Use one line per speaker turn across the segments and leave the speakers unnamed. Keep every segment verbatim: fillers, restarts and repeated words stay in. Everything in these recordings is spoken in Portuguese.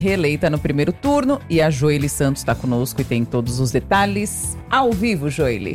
reeleita no primeiro turno, e a Joely Santos está conosco e tem todos os detalhes ao vivo. Joely.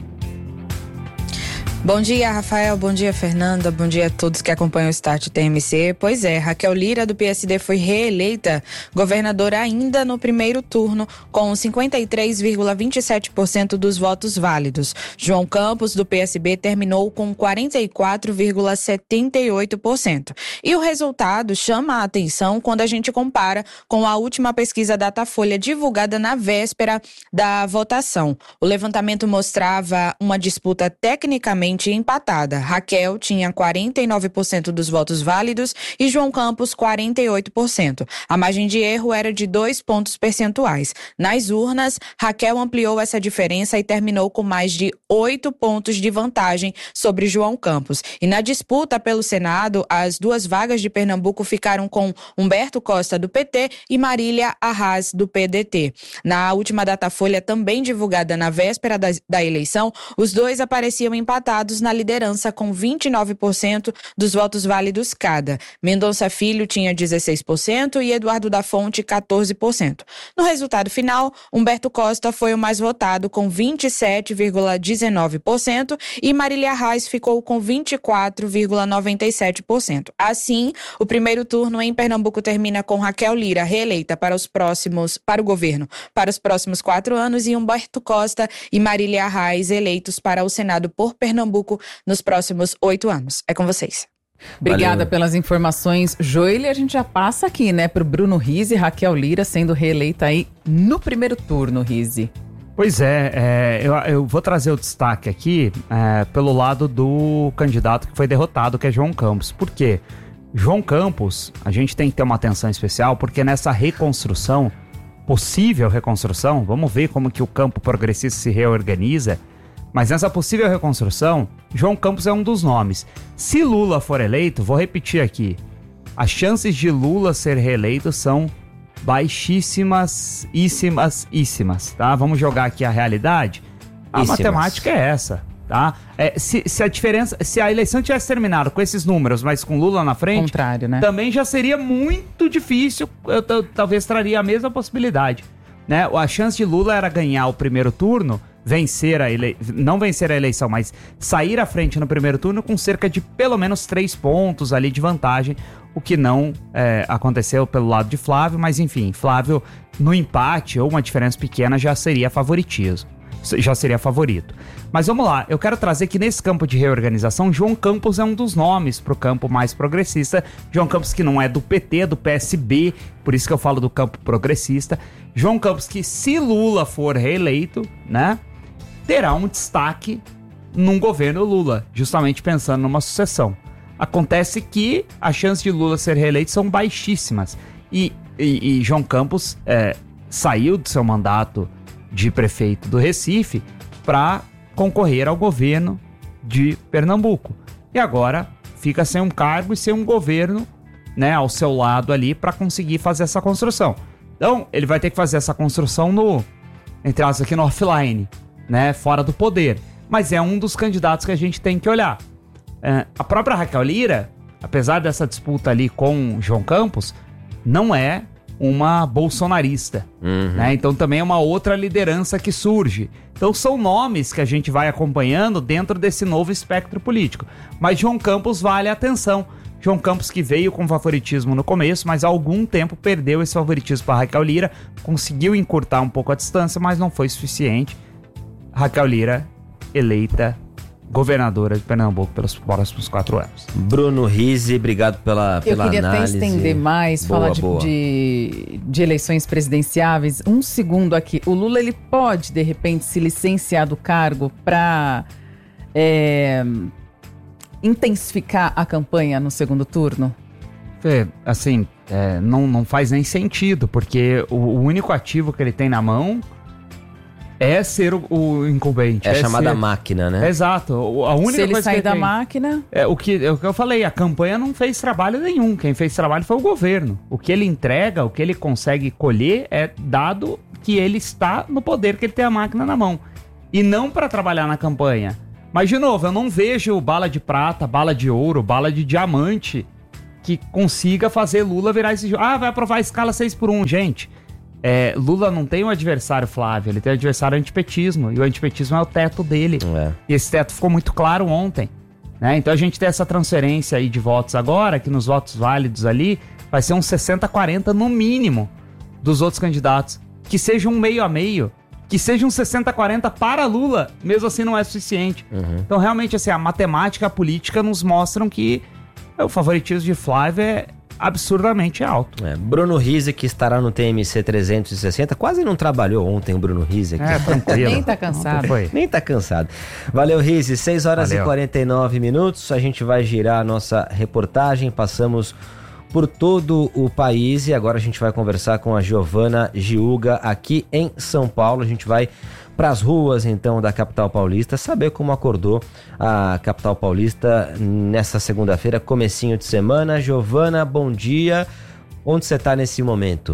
Bom dia, Rafael. Bom dia, Fernanda. Bom dia a todos que acompanham o Start T M C. Pois é, Raquel Lira, do P S D, foi reeleita governadora ainda no primeiro turno, com cinquenta e três vírgula vinte e sete por cento dos votos válidos. João Campos, do P S B, terminou com quarenta e quatro vírgula setenta e oito por cento. E o resultado chama a atenção quando a gente compara com a última pesquisa Datafolha divulgada na véspera da votação. O levantamento mostrava uma disputa tecnicamente empatada. Raquel tinha quarenta e nove por cento dos votos válidos e João Campos quarenta e oito por cento. A margem de erro era de dois pontos percentuais. Nas urnas, Raquel ampliou essa diferença e terminou com mais de oito pontos de vantagem sobre João Campos. E na disputa pelo Senado, as duas vagas de Pernambuco ficaram com Humberto Costa, do P T, e Marília Arraes, do P D T. Na última Datafolha, também divulgada na véspera da, da eleição, os dois apareciam empatados na liderança com vinte e nove por cento dos votos válidos cada. Mendonça Filho tinha dezesseis por cento e Eduardo da Fonte quatorze por cento. No resultado final, Humberto Costa foi o mais votado com vinte e sete vírgula dezenove por cento e Marília Arraes ficou com vinte e quatro vírgula noventa e sete por cento. Assim, o primeiro turno em Pernambuco termina com Raquel Lira reeleita para os próximos para o governo para os próximos quatro anos e Humberto Costa e Marília Arraes eleitos para o Senado por Pernambuco nos próximos oito anos. É com vocês.
Obrigada
Valeu.
Pelas informações, Joely. A gente já passa aqui, né, pro Bruno Rizzi, Raquel Lira sendo reeleita aí no primeiro turno, Rizzi.
Pois é, é eu, eu vou trazer o destaque aqui é, pelo lado do candidato que foi derrotado, que é João Campos. Por quê? João Campos, a gente tem que ter uma atenção especial, porque nessa reconstrução, possível reconstrução, vamos ver como que o campo progressista se reorganiza. Mas nessa possível reconstrução, João Campos é um dos nomes. Se Lula for eleito, vou repetir aqui, as chances de Lula ser reeleito são baixíssimas, íssimas, íssimas, tá? Vamos jogar aqui a realidade? A íssimas. Matemática é essa, tá? É, se, se a diferença, se a eleição tivesse terminado com esses números, mas com Lula na frente,
contrário, né?
Também já seria muito difícil, eu, eu, talvez traria a mesma possibilidade, né? A chance de Lula era ganhar o primeiro turno, vencer a ele... não vencer a eleição, mas sair à frente no primeiro turno com cerca de pelo menos três pontos ali de vantagem, o que não é, aconteceu pelo lado de Flávio, mas enfim, Flávio no empate ou uma diferença pequena já seria favoritismo, já seria favorito. Mas vamos lá, eu quero trazer que nesse campo de reorganização, João Campos é um dos nomes para o campo mais progressista. João Campos que não é do P T, é do P S B, por isso que eu falo do campo progressista. João Campos que, se Lula for reeleito, né, terá um destaque num governo Lula, justamente pensando numa sucessão. Acontece que as chances de Lula ser reeleito são baixíssimas. E, e, e João Campos é, saiu do seu mandato de prefeito do Recife para concorrer ao governo de Pernambuco. E agora fica sem um cargo e sem um governo, né, ao seu lado ali para conseguir fazer essa construção. Então, ele vai ter que fazer essa construção no, entre aspas aqui, no offline, né, fora do poder. Mas é um dos candidatos que a gente tem que olhar. É, a própria Raquel Lira, apesar dessa disputa ali com João Campos, não é uma bolsonarista, uhum. né? Então também é uma outra liderança que surge. Então são nomes que a gente vai acompanhando dentro desse novo espectro político. Mas João Campos vale a atenção. João Campos que veio com favoritismo no começo, mas há algum tempo perdeu esse favoritismo para Raquel Lira, conseguiu encurtar um pouco a distância, mas não foi suficiente. Raquel Lira eleita governadora de Pernambuco pelos próximos quatro anos.
Bruno Rizzi, obrigado pela, pela
análise. Eu queria
análise.
até estender mais,
boa,
falar de,
boa.
de, de eleições presidenciáveis. Um segundo aqui. O Lula, ele pode, de repente, se licenciar do cargo para é, intensificar a campanha no segundo turno?
É, assim, é, não, não faz nem sentido, porque o, o único ativo que ele tem na mão é ser o, o incumbente.
É,
é
a chamada
ser...
máquina, né?
Exato. A única
Se ele
coisa
sair
que ele
da
tem...
máquina...
É o, que, é o que eu falei, a campanha não fez trabalho nenhum. Quem fez trabalho foi o governo. O que ele entrega, o que ele consegue colher é dado que ele está no poder, que ele tem a máquina na mão. E não para trabalhar na campanha. Mas, de novo, eu não vejo bala de prata, bala de ouro, bala de diamante que consiga fazer Lula virar esse jogo. Ah, vai aprovar a escala seis por um, gente. É, Lula não tem um adversário, Flávio, ele tem um adversário antipetismo, e o antipetismo é o teto dele. É. E esse teto ficou muito claro ontem, né? Então a gente tem essa transferência aí de votos agora, que nos votos válidos ali, vai ser uns sessenta a quarenta no mínimo dos outros candidatos. Que seja um meio a meio, que seja um sessenta a quarenta para Lula, mesmo assim não é suficiente. Uhum. Então realmente assim, a matemática, a política nos mostram que o favoritismo de Flávio é absurdamente alto.
É, Bruno Rizzi, que estará no T M C trezentos e sessenta, quase não trabalhou ontem o Bruno Rizzi aqui.
É, tranquilo.
Nem tá cansado.
Nem tá cansado. Valeu, Rizzi. seis horas Valeu. E quarenta e nove minutos. A gente vai girar a nossa reportagem. Passamos por todo o país e agora a gente vai conversar com a Giovana Giuga aqui em São Paulo. A gente vai para as ruas, então, da capital paulista, saber como acordou a capital paulista nessa segunda-feira, comecinho de semana. Giovana, bom dia. Onde você está nesse momento?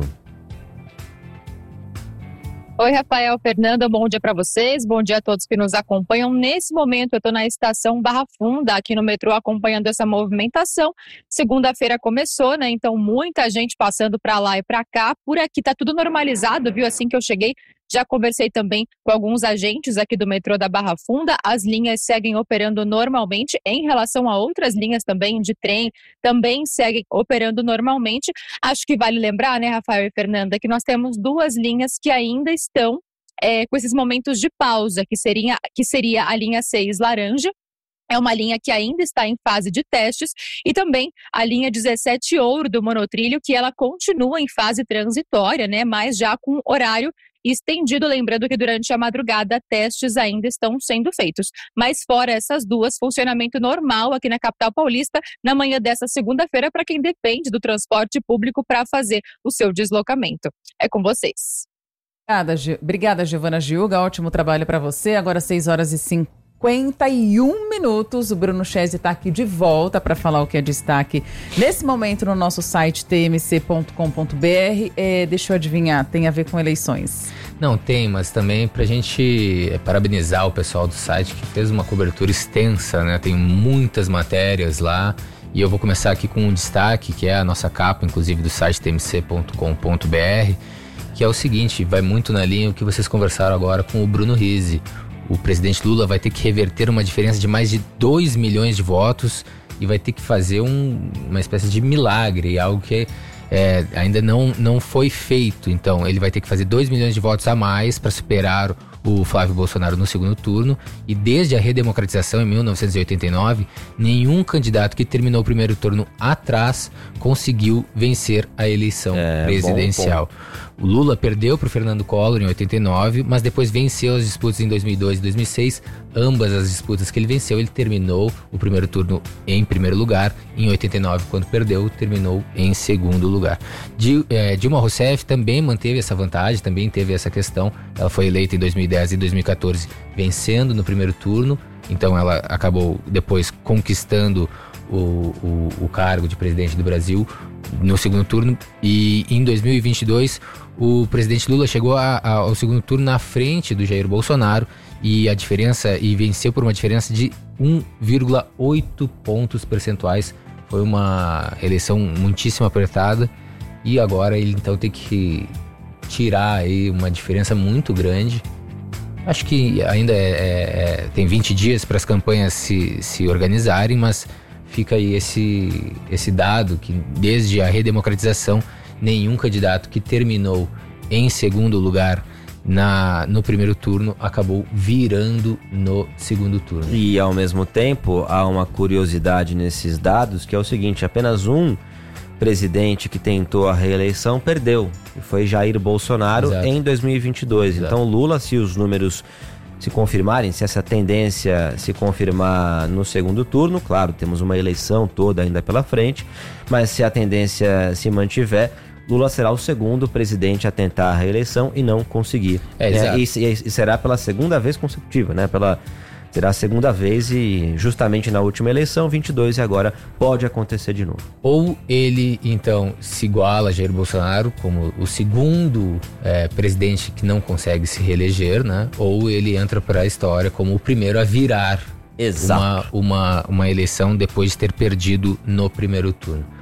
Oi, Rafael, Fernanda, bom dia para vocês, bom dia a todos que nos acompanham. Nesse momento eu estou na estação Barra Funda, aqui no metrô, acompanhando essa movimentação. Segunda-feira começou, né? Então muita gente passando para lá e para cá. Por aqui tá tudo normalizado, viu? Assim que eu cheguei, já conversei também com alguns agentes aqui do metrô da Barra Funda. As linhas seguem operando normalmente. Em relação a outras linhas também de trem, também seguem operando normalmente. Acho que vale lembrar, né, Rafael e Fernanda, que nós temos duas linhas que ainda estão é, com esses momentos de pausa, que seria, que seria a linha seis laranja. É uma linha que ainda está em fase de testes, e também a linha dezessete ouro do monotrilho, que ela continua em fase transitória, né, mas já com horário estendido, lembrando que durante a madrugada testes ainda estão sendo feitos. Mas fora essas duas, funcionamento normal aqui na capital paulista na manhã dessa segunda-feira para quem depende do transporte público para fazer o seu deslocamento. É com vocês.
Obrigada, Gi- Obrigada Giovana Giuga, ótimo trabalho para você. Agora seis horas e cinquenta e um minutos, o Bruno Chese está aqui de volta para falar o que é destaque nesse momento no nosso site t m c ponto com ponto b r. É, deixa eu adivinhar, tem a ver com eleições?
Não, tem, mas também pra gente é, parabenizar o pessoal do site que fez uma cobertura extensa, né? Tem muitas matérias lá, e eu vou começar aqui com um destaque, que é a nossa capa, inclusive do site t m c ponto com ponto b r, que é o seguinte, vai muito na linha o que vocês conversaram agora com o Bruno Rizzi. O presidente Lula vai ter que reverter uma diferença de mais de dois milhões de votos e vai ter que fazer um, uma espécie de milagre, algo que é, ainda não, não foi feito. Então, ele vai ter que fazer dois milhões de votos a mais para superar o Flávio Bolsonaro no segundo turno. E desde a redemocratização em mil novecentos e oitenta e nove, nenhum candidato que terminou o primeiro turno atrás conseguiu vencer a eleição é, presidencial. Bom, bom. O Lula perdeu para o Fernando Collor em oitenta e nove, mas depois venceu as disputas em dois mil e dois e dois mil e seis. Ambas as disputas que ele venceu, ele terminou o primeiro turno em primeiro lugar. Em oitenta e nove, quando perdeu, terminou em segundo lugar. Dilma Rousseff também manteve essa vantagem, também teve essa questão. Ela foi eleita em dois mil e dez e dois mil e quatorze, vencendo no primeiro turno. Então ela acabou depois conquistando o, o, o cargo de presidente do Brasil no segundo turno. E em dois mil e vinte e dois, o presidente Lula chegou a, a, ao segundo turno na frente do Jair Bolsonaro, e a diferença, e venceu por uma diferença de um vírgula oito pontos percentuais. Foi uma eleição muitíssimo apertada, e agora ele então tem que tirar aí uma diferença muito grande. Acho que ainda é, é, tem vinte dias para as campanhas se, se organizarem, mas fica aí esse, esse dado que desde a redemocratização, nenhum candidato que terminou em segundo lugar na, no primeiro turno acabou virando no segundo turno.
E ao mesmo tempo, há uma curiosidade nesses dados, que é o seguinte: apenas um presidente que tentou a reeleição perdeu, e foi Jair Bolsonaro. Exato. Em dois mil e vinte e dois. Exato. Então Lula, se os números se confirmarem, se essa tendência se confirmar no segundo turno, claro, temos uma eleição toda ainda pela frente, mas se a tendência se mantiver, Lula será o segundo presidente a tentar a reeleição e não conseguir. É, é, e, e, e será pela segunda vez consecutiva, né? Pela, será a segunda vez, e justamente na última eleição, vinte e dois, e agora pode acontecer de novo.
Ou ele, então, se iguala a Jair Bolsonaro como o segundo é, presidente que não consegue se reeleger, né? Ou ele entra para a história como o primeiro a virar uma, uma, uma eleição depois de ter perdido no primeiro turno.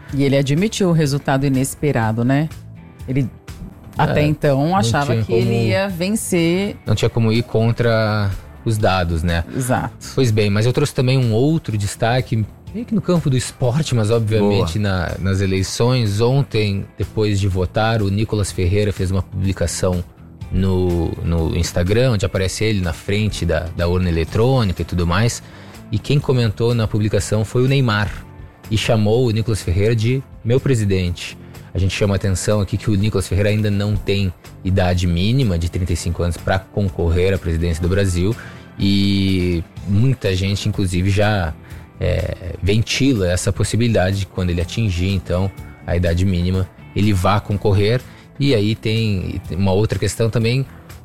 E ele admitiu o resultado inesperado, né? Ele até
É,
então achava que
como-
ele ia vencer.
Não tinha como ir contra os dados, né?
Exato.
Pois bem, mas eu trouxe também um outro destaque, meio que no campo do esporte, mas obviamente na- nas eleições. Ontem, depois de votar, o Nicolas Ferreira fez uma publicação no, no Instagram, onde aparece ele na frente da, da urna eletrônica e tudo mais. E quem comentou na publicação foi o Neymar e chamou o Nicolas Ferreira de meu presidente. A gente chama a atenção aqui que o Nicolas Ferreira ainda não tem idade mínima de trinta e cinco anos para concorrer à presidência do Brasil e muita gente, inclusive, já é, ventila essa possibilidade de quando ele atingir, então, a idade mínima, ele vá concorrer. E aí tem uma outra questão também,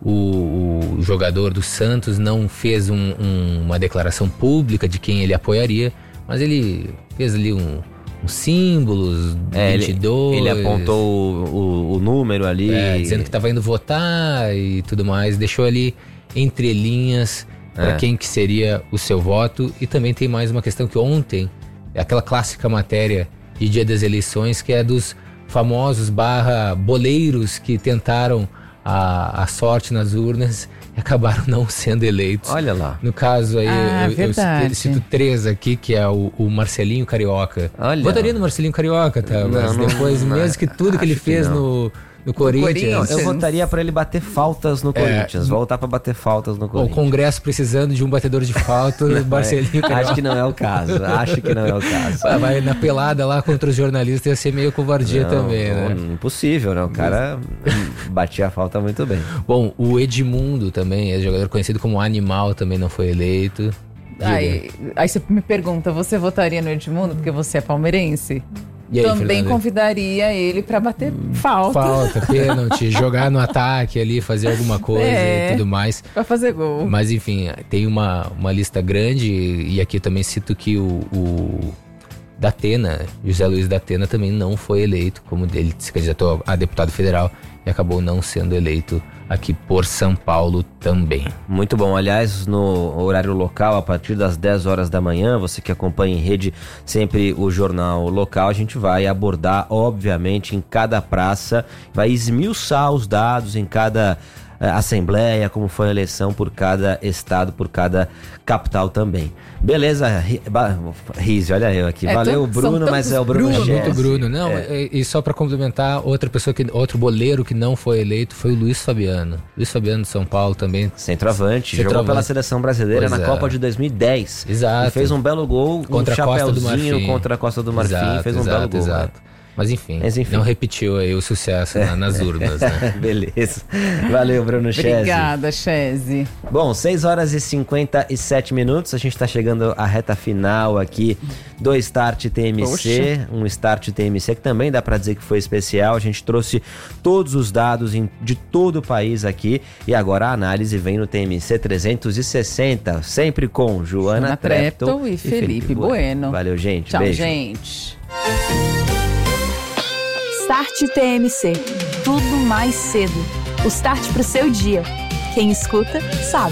o, o jogador do Santos não fez um, um, uma declaração pública de quem ele apoiaria, mas ele fez ali um... os símbolos,
É,
vinte e dois.
Ele, ele apontou o, o, o número ali.
É, dizendo que estava indo votar e tudo mais. Deixou ali entre linhas para
É.
quem que seria o seu voto. E também tem mais uma questão que ontem, é aquela clássica matéria de dia das eleições, que é dos famosos barra boleiros que tentaram a, a sorte nas urnas e acabaram não sendo eleitos.
Olha lá.
No caso aí,
Ah,
eu, eu,
verdade.
eu cito três aqui, que é o, o Marcelinho Carioca.
Olha.
Votaria no Marcelinho Carioca, tá?
Não,
Mas
não-
depois,
não,
mesmo que tudo que ele
acho que
fez
não.
no, no Corinthians,
Corinthians.
Eu votaria pra ele bater faltas no
É.
Corinthians. Voltar pra bater faltas no
o
Corinthians.
Congresso precisando de um batedor de falta, o Marcelinho Carioca.
Acho que não é o caso. Acho que não é o caso.
Vai- Vai na pelada lá contra os jornalistas, ia ser meio covardia
Não,
também, né?
não, impossível, né? O cara batia a falta muito bem.
Bom, o Edmundo também, é jogador conhecido como Animal, também não foi eleito. Diga.
Aí, aí você me pergunta, você votaria no Edmundo porque você é palmeirense?
E aí,
Também
Fernanda?
convidaria ele pra bater falta,
Falta, pênalti, jogar no ataque ali, fazer alguma coisa
É.
e tudo mais.
pra fazer gol.
Mas enfim, tem uma, uma lista grande e aqui eu também cito que o, o Datena, José Luiz Datena, também não foi eleito, como ele se candidatou a deputado federal e acabou não sendo eleito aqui por São Paulo também.
Muito bom. Aliás, no horário local, a partir das dez horas da manhã, você que acompanha em rede sempre o jornal local, a gente vai abordar, obviamente, em cada praça, vai esmiuçar os dados em cada eh, assembleia, como foi a eleição por cada estado, por cada capital também. Beleza, Ri- ba- Rizzi, olha eu aqui.
É,
Valeu,
tanto-
Bruno,
são
mas
tantos
é o Bruno
Bruno.
É muito
Gessi.
Bruno, não,
É.
e, e só pra complementar, outra pessoa que, outro boleiro que não foi eleito foi o Luiz Fabiano. Luiz Fabiano de São Paulo também.
Centroavante, jogou
Centroavante.
pela seleção brasileira
Pois
na
é.
Copa de dois mil e dez.
Exato.
E fez um belo gol,
Contra
um
a Costa do
chapéuzinho
Marfim.
contra a Costa do Marfim,
Exato,
fez um
exato,
belo gol.
exato. Mas enfim,
Mas enfim.
não repetiu aí o sucesso na- nas urnas, né?
Beleza. Valeu, Bruno Chesi.
Obrigada, Chese.
Bom, seis horas e cinquenta e sete minutos. A gente tá chegando à reta final aqui do Start T M C.
Poxa.
Um Start T M C que também dá pra dizer que foi especial. A gente trouxe todos os dados em- de todo o país aqui. E agora a análise vem no T M C trezentos e sessenta. Sempre com Joana,
Joana
Trepton
Trepton e Felipe Bueno.
Valeu, gente.
Tchau,
Beijo.
gente.
Start T M C. Tudo mais cedo. O start pro seu dia. Quem escuta, sabe.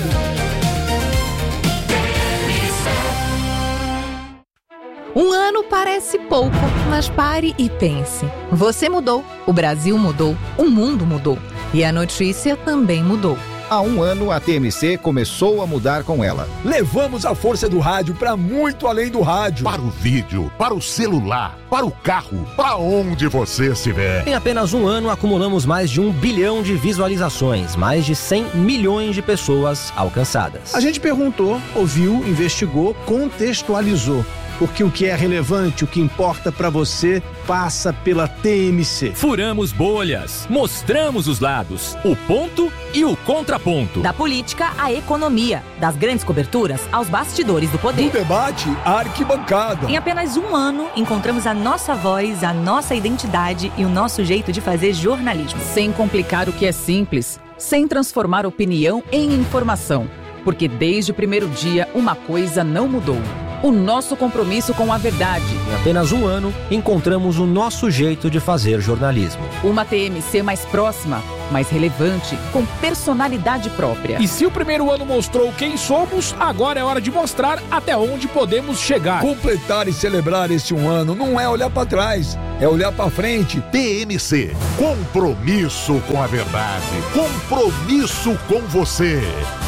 Um ano parece pouco, mas pare e pense. Você mudou, o Brasil mudou, o mundo mudou. E a notícia também mudou.
Há um ano, a T M C começou a mudar com ela.
Levamos a força do rádio para muito além do rádio.
Para o vídeo, para o celular, para o carro, para onde você estiver.
Em apenas um ano, acumulamos mais de um bilhão de visualizações, mais de cem milhões de pessoas alcançadas.
A gente perguntou, ouviu, investigou, contextualizou. Porque o que é relevante, o que importa para você, passa pela T M C.
Furamos bolhas, mostramos os lados, o ponto e o contraponto.
Da política à economia, das grandes coberturas aos bastidores do poder.
Do debate à arquibancada.
Em apenas um ano, encontramos a nossa voz, a nossa identidade e o nosso jeito de fazer jornalismo.
Sem complicar o que é simples, sem transformar opinião em informação. Porque desde o primeiro dia, uma coisa não mudou. o nosso compromisso com a verdade.
Em apenas um ano, encontramos o nosso jeito de fazer jornalismo.
Uma T M C mais próxima, mais relevante, com personalidade própria.
E se o primeiro ano mostrou quem somos, agora é hora de mostrar até onde podemos chegar.
Completar e celebrar esse um ano não é olhar para trás, é olhar para frente.
T M C, compromisso com a verdade, compromisso com você.